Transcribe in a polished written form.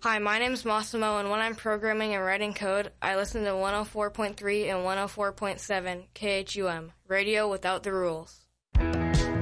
Hi, my name's Massimo, and when I'm programming and writing code, I listen to 104.3 and 104.7 KHUM, radio without the rules.